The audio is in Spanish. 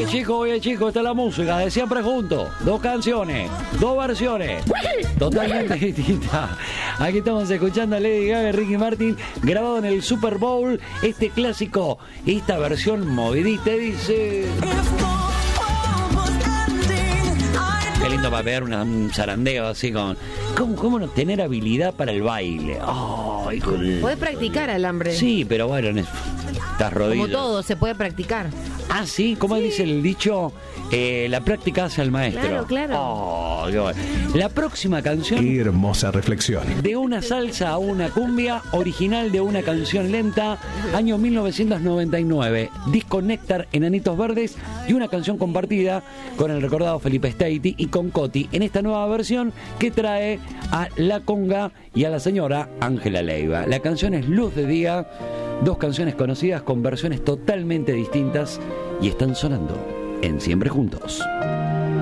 Oye chicos, esta es la música de Siempre Juntos. 2 canciones, 2 versiones, totalmente distintas. Aquí estamos escuchando a Lady Gaga y Ricky Martin, grabado en el Super Bowl. Este clásico, esta versión movidita, dice... Qué lindo para pegar un zarandeo así con... ¿Cómo no tener habilidad para el baile? Ay, Podés practicar alambre. Sí, pero bueno, estás rodillas. Como todo, se puede practicar. Ah, sí, ¿cómo dice el dicho? La práctica hace al maestro. Claro. Oh, qué bueno. La próxima canción... Qué hermosa reflexión. De una salsa a una cumbia, original de una canción lenta, año 1999. Disco Néctar, Enanitos Verdes, y una canción compartida con el recordado Felipe Steiti y con Coti, en esta nueva versión que trae a La Conga y a la señora Ángela Leiva. La canción es Luz de Día, 2 canciones conocidas con versiones totalmente distintas y están sonando en Siempre Juntos.